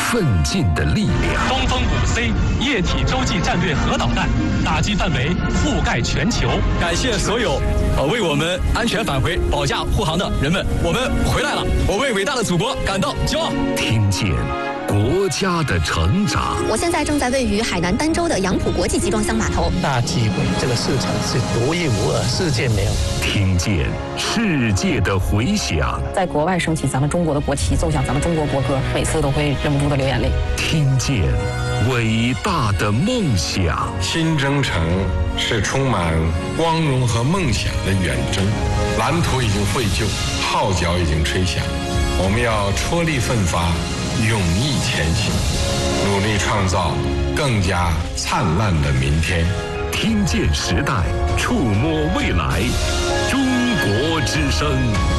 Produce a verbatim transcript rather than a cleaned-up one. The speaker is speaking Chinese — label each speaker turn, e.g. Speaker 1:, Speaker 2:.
Speaker 1: 奋进的力量。
Speaker 2: 东风五 C 液体洲际战略核导弹打击范围覆盖全球。
Speaker 3: 感谢所有呃为我们安全返回、保驾护航的人们，我们回来了，我为伟大的祖国感到骄傲。
Speaker 1: 听见国家的成长。
Speaker 4: 我现在正在位于海南儋州的杨浦国际集装箱码头。
Speaker 5: 大机会，这个市场是独一无二，世界没有。
Speaker 1: 听见世界的回响。
Speaker 6: 在国外升起咱们中国的国旗，奏响咱们中国国歌，每次都会忍不住的流眼泪。
Speaker 1: 听见伟大的梦想。
Speaker 7: 新征程是充满光荣和梦想的远征，蓝图已经绘就，号角已经吹响，我们要踔厉奋发，勇毅前行，努力创造更加灿烂的明天。
Speaker 1: 听见时代，触摸未来，中国之声。